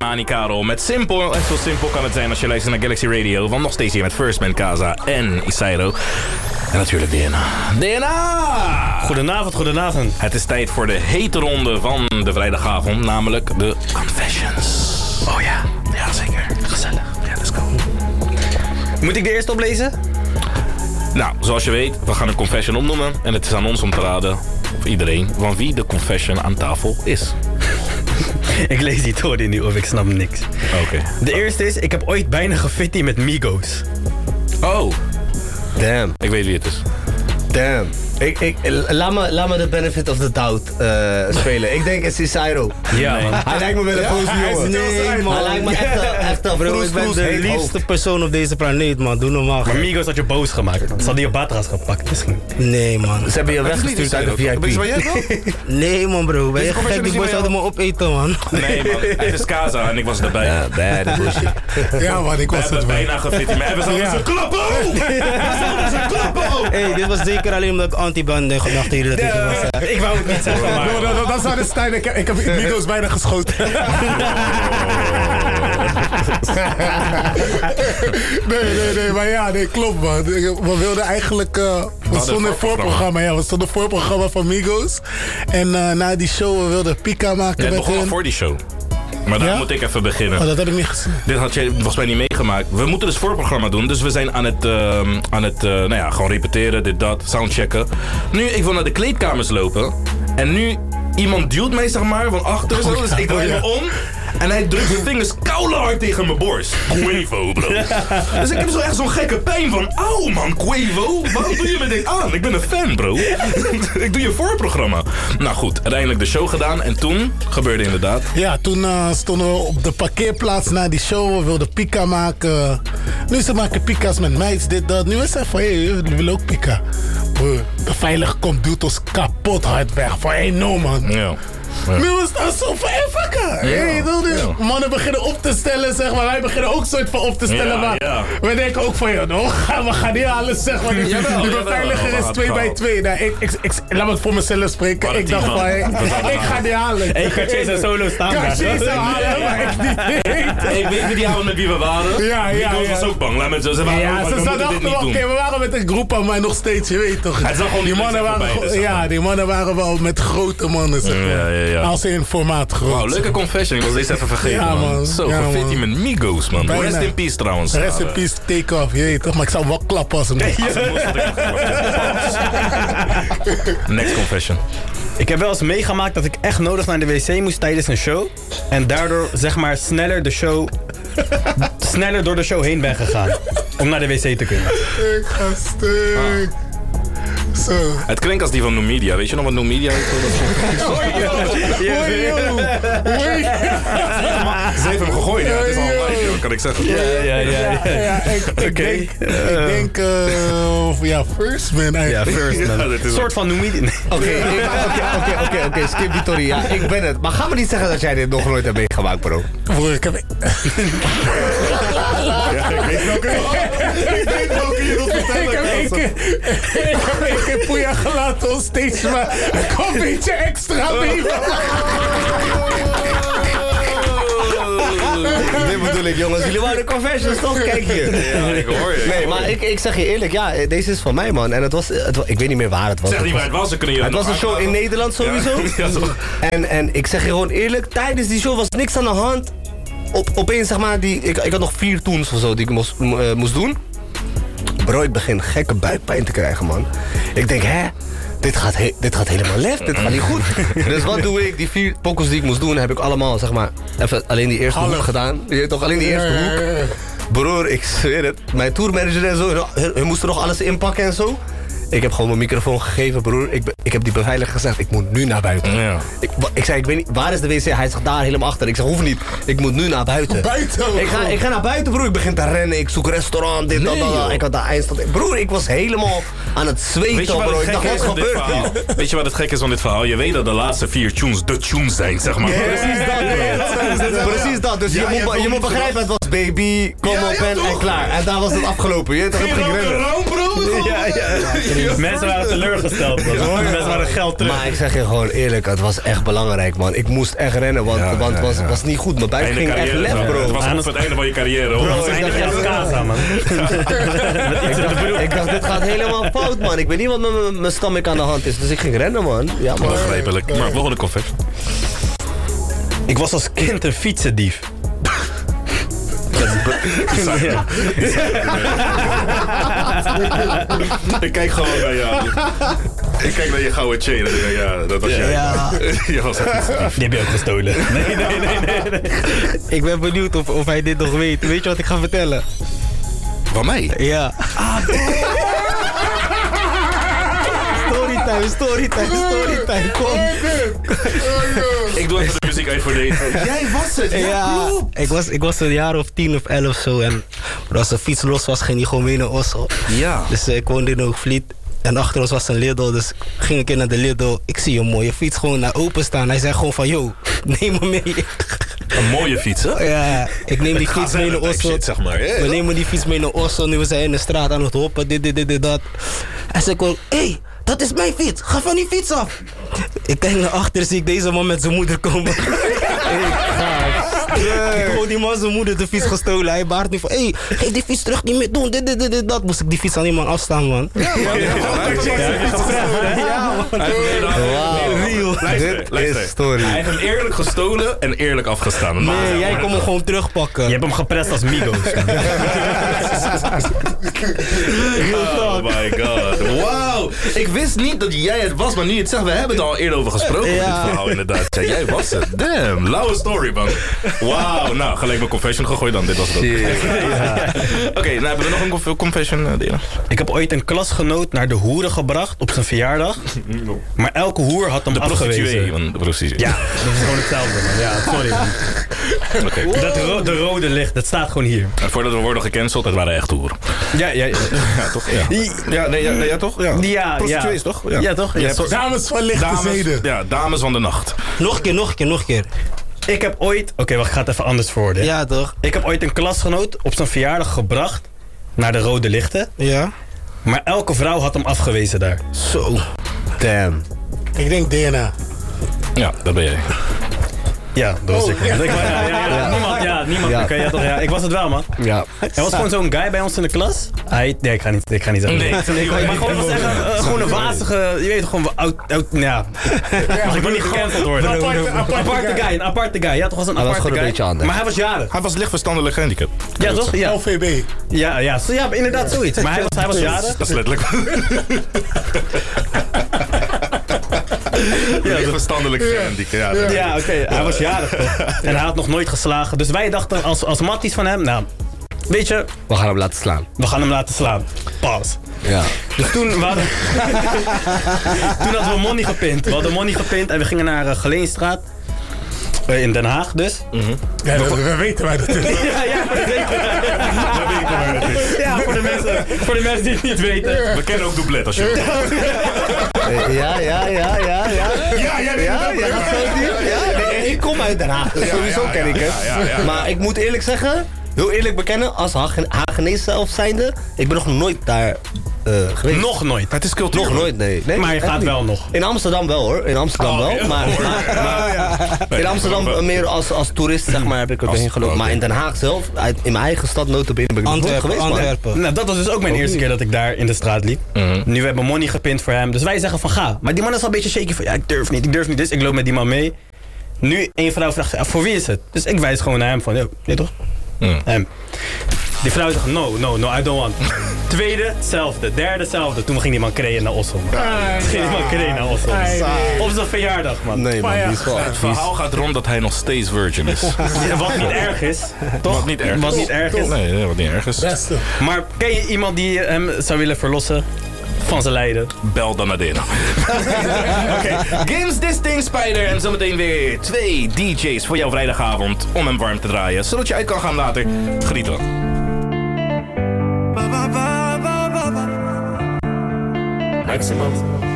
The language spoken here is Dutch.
Nani Karel met Simpel. En zo simpel kan het zijn als je luistert naar Galaxy Radio. Want nog steeds hier met First Man, Kaza en Isairo. En natuurlijk DNA. DNA! Goedenavond. Het is tijd voor de hete ronde van de vrijdagavond. Namelijk de Confessions. Oh ja, ja zeker. Gezellig. Ja, let's go. Moet ik de eerste oplezen? Nou, zoals je weet, we gaan een confession opnoemen. En het is aan ons om te raden, of iedereen, van wie de confession aan tafel is. Ik lees die Tori nu of ik snap niks. Oké. De eerste is, ik heb ooit bijna gefitty met Migos. Oh. Damn. Ik weet wie het is. Damn. Laat me de benefit of the doubt spelen. Ik denk het is Isairo. Ja, man. Hij lijkt me wel een positieve jongen. Nee, man. Hij lijkt me echt een Bro, ik ben de liefste persoon op deze planeet, man. Doe normaal. Maar Migos had je boos gemaakt. Ze hadden je Batras gepakt misschien. Nee, man. Ze hebben je weggestuurd uit de VIP. Weet je wat jij wil? Nee, man, bro. Ben je gek? Die boys zouden me opeten, man. Nee, man. Het is Kaza en ik was erbij. Ja, bad bullshit. Ja, man, ik We was hebben het bijna gefit. Maar we zouden ze klappen! Hey, dit was zeker alleen omdat ik anti-ban gedacht dat jullie dat ik was. Ik wou het niet zeggen, maar... Dan zou de Stijn, ik heb Migos bijna geschoten. Nee, maar ja, nee, klopt, man. We wilden eigenlijk... we stonden in voorprogramma, ja. We stonden in voorprogramma van Migos. En na die show, we wilden Pika maken Ja, het met begon al hun. voor die show. Maar daar Ja? moet ik even beginnen. Oh, dat heb ik niet gezien. Dit had jij volgens mij niet meegemaakt. We moeten dus voorprogramma doen. Dus we zijn aan het nou ja, gewoon repeteren, dit, dat, soundchecken. Nu, ik wil naar de kleedkamers lopen. En nu, iemand duwt mij, zeg maar, van achter. Zo, dus ik draai me om. En hij drukt zijn vingers hard tegen mijn borst. Quavo, bro. Dus ik heb zo echt zo'n gekke pijn van... Auw, man, Quavo. Waarom doe je me dit aan? Ik ben een fan, bro. Ik doe je voorprogramma. Nou goed, uiteindelijk de show gedaan. En toen gebeurde inderdaad... Ja, toen stonden we op de parkeerplaats na die show. We wilden Pika maken. Nu ze maken Pika's met meis, dit, dat. Nu is het van, we willen ook Pika. De veilige komt, doet ons kapot hard weg. Van, no, man. Ja. Nu is dat zo van, fucker. Mannen beginnen op te stellen, zeg maar. Wij beginnen ook soort van op te stellen. Ja, maar ja. we denken ook van, we gaan niet alles, zeg maar. Die beveiliger is 2 bij 2. Nou, laat me het voor mezelf spreken. Ik dacht van, ik ga die halen. Hey, Cartier zijn solo staan. Cartier zou halen, maar ik niet. Ik weet niet die avond met wie we waren. Ja. Die was ook bang. Laat me zo zeggen. Ja, ze dachten wel, oké, we waren met een groep aan mij nog steeds, je weet toch. Het zag gewoon die mannen waren, die mannen waren wel met grote mannen, zeg maar. Ja. Als in formaat groot. Wauw, leuke confession. Ik was deze even vergeten, Ja, man. man. Zo, Ja, gefit man. met Migos, man. Bijna. Rest in peace, trouwens. Rest in peace, take off, je weet toch. Maar ik zou wel klappen als een Next confession. Ik heb wel eens meegemaakt dat ik echt nodig naar de wc moest tijdens een show. En daardoor, zeg maar, sneller door de show heen ben gegaan. Om naar de wc te kunnen. Ik ga stuk. Zo. Het klinkt als die van Numidia. Weet je nog wat Numidia is? Ze heeft hem gegooid, ja. Het is al live, joh, kan ik zeggen. Ja, ik denk, ja, First Man eigenlijk. Ja, First Man. Een soort van Numidia. Oké, skip die Tori. Ja, ik ben het. Maar ga me niet zeggen dat jij dit nog nooit hebt meegemaakt, bro. Broer, ik heb... Ik weet welke je wilt vertellen. Ik heb Poeja gelaten on stage, maar er kwam een beetje extra mee. Dit bedoel ik, jongens. Jullie waren de confessions, toch? Kijk hier. Ja, ik hoor je. Nee, maar ik zeg je eerlijk, ja, deze is van mij, man. En het was ik weet niet meer waar het was. Zeg niet waar het was, dan kunnen jullie Het was een show in Nederland sowieso. Ja, toch. En ik zeg je gewoon eerlijk, tijdens die show was niks aan de hand. Opeens, zeg maar, ik had nog 4 toons of zo die ik moest doen. Bro, ik begin gekke buikpijn te krijgen, man. Ik denk, dit gaat helemaal left, dit gaat niet goed. Dus wat doe ik? Die 4 pokkels die ik moest doen, heb ik allemaal, zeg maar, even alleen die eerste hoek gedaan. Je weet toch, alleen die eerste hoek. Broer, ik zweer het. Mijn tourmanager en zo, hun moesten nog alles inpakken en zo. Ik heb gewoon mijn microfoon gegeven, broer. Ik heb die beveiliger gezegd, ik moet nu naar buiten. Ja. Ik zei, ik weet niet, waar is de wc? Hij zegt daar helemaal achter. Ik zeg, hoeft niet. Ik moet nu naar buiten. Ik ga naar buiten, broer. Ik begin te rennen. Ik zoek restaurant, dit, dat. Ik had daar eindstand. Broer, ik was helemaal aan het zweten, bro. Ik dacht, wat gebeurt hier? Weet je wat het gek is van dit verhaal? Je weet dat de laatste 4 tunes de tunes zijn, zeg maar. Precies dat, bro. Precies dat. Dus je moet begrijpen, het was baby, kom op en klaar. En daar was het afgelopen. Je toch ging rennen. Mensen waren teleurgesteld, man. Mensen waren geld terug. Maar ik zeg je gewoon eerlijk, het was echt belangrijk, man. Ik moest echt rennen, want het was niet goed. Mijn buik ging echt lef, bro. Het was op het einde van je carrière, hoor. Bro, eindig je als Casa, man. Ik dacht, dit gaat helemaal fout, man. Ik weet niet wat met mijn stomach aan de hand is. Dus ik ging rennen, man. Ja, man. Begrijpelijk. Maar volgende confession. Ik was als kind een fietsendief. Ja. Ik kijk gewoon naar jou. Ik kijk naar je gouden chain en ik denk, ja, dat was jij. Ja. Je was een fietsendief. Die heb je ook gestolen. Nee. Ik ben benieuwd of hij dit nog weet. Weet je wat ik ga vertellen? Van mij? Ja. Storytime, kom. Ik doe even de muziek uit voor deze. Jij was het, Ja, ik was een jaar of 10 of 11 zo. En als de fiets los was, ging hij gewoon mee naar Oslo. Ja. Dus ik woonde in Hoogvliet. En achter ons was een Lidl, dus ging ik in naar de Lidl. Ik zie een mooie fiets gewoon naar open staan. Hij zei gewoon van, yo, neem me mee. Een mooie fiets, hè? Ja, ik neem die fiets mee naar Oslo. Shit, zeg maar. We nemen die fiets mee naar Oslo. Nu we zijn in de straat aan het hoppen, dit, dat. Hij zei gewoon, hé, dat is mijn fiets. Ga van die fiets af. Ik kijk naar achter, zie ik deze man met zijn moeder komen. Ik hoor die man zijn moeder de fiets gestolen. Hij baart nu van, hé, geef die fiets terug, niet meer doen. Dit, dat. Moest ik die fiets aan iemand afstaan, man. Ja, man. Dit is story. Hij heeft hem eerlijk gestolen en eerlijk afgestaan. Nee, jij kon hem gewoon terugpakken. Je hebt hem geprest als Migos. Oh my god. Wauw. Ik wist niet dat jij het was, maar nu je het zegt, we hebben het al eerder over gesproken. Ja. Dit verhaal inderdaad. Ja, jij was het. Damn. Lauwe story, man. Wauw. Nou, gelijk mijn confession gegooid dan. Dit was het ook. Oké, nou hebben we nog een confession, Dina? Ik heb ooit een klasgenoot naar de hoeren gebracht op zijn verjaardag. Maar elke hoer had hem De afgewezen. prostituee. Want de prostituee. Ja, dat is gewoon hetzelfde, man. Ja, sorry, man. Oké. De rode licht, dat staat gewoon hier. En voordat we worden gecanceld, het waren echt hoeren. Ja, Ja, toch? Ja, toch? Ja. Prostituees, toch? Ja, toch? Ja, Dames van lichte zeden. Ja, dames van de nacht. Nog een keer. ik heb ooit... Oké, wacht, ik ga het even anders verwoorden. Ja, toch? Ik heb ooit een klasgenoot op zijn verjaardag gebracht naar de rode lichten. Ja. Maar elke vrouw had hem afgewezen daar. Zo. Damn. Ik denk DNA. Ja, dat ben jij. Ja, dat was ik. Niemand. Ja. Oké, ja, toch, ja. Ik was het wel, man. Ja. Er was gewoon zo'n guy bij ons in de klas. Nee, ik ga niet zeggen. Nee. Maar gewoon was echt gewoon een wazige, je weet toch, gewoon oud, ja. Ik wil niet gecanceld worden. Een aparte guy. Ja, toch was een Hij was aparte gewoon een guy. beetje anders. Maar hij was jarig. Hij was licht verstandelijk gehandicapt. Ja, toch? Ja. LVB. Ja, inderdaad zoiets. Maar hij was jarig. Dat is letterlijk. Licht verstandelijk gehandicapt. Ja, oké. Hij was jarig toch? En hij had nog nooit geslagen. Dus wij dachten als matties van hem, nou, weet je, We gaan hem laten slaan. we gaan hem laten slaan. Pas. Ja. Dus toen hadden we money gepint. We hadden money gepint en we gingen naar Geleenstraat. In Den Haag dus. Ja, we weten waar dat is. Ja, voor de mensen die het niet weten. We kennen ook Doublet als je Ja. Nee, ik kom uit Den Haag, dus sowieso ken ik het. Ja. Maar ik moet eerlijk zeggen, heel eerlijk bekennen, als Hagenees zelf zijnde, ik ben nog nooit daar geweest. Nog nooit. Het is cultuur. Nog nooit, nee. Maar je echt gaat niet. wel nog. In Amsterdam wel hoor, in Amsterdam wel. ja. Maar in Amsterdam meer als toerist zeg maar heb ik er heen gelopen. Maar in Den Haag zelf, in mijn eigen stad notabene ben ik nog nooit geweest. man. Antwerpen. Nou, dat was dus ook mijn eerste keer dat ik daar in de straat liep. Nu hebben we money gepint voor hem. Dus wij zeggen van ga. Maar die man is al een beetje shaky van ja, ik durf niet. Dus ik loop met die man mee. Nu, een vrouw vraagt, ja, voor wie is het? Dus ik wijs gewoon naar hem van, yo, nee toch? Hem. Die vrouw zegt, no, I don't want. Tweede, hetzelfde. Derde, hetzelfde. Toen ging die man creëren naar Oslo. Op zijn verjaardag, man. Nee man, die is wel Het verhaal gaat rond dat hij nog steeds virgin is. Ja, wat niet erg is, toch? Wat niet erg is. Wat niet erg is. Nee, wat niet erg is. Beste. Maar ken je iemand die hem zou willen verlossen van zijn lijden? Bel dan naar Dena. Oké, Games This Thing Spider. En zometeen weer 2 DJ's voor jouw vrijdagavond om hem warm te draaien. Zodat je uit kan gaan later. Geniet dan. Maximum.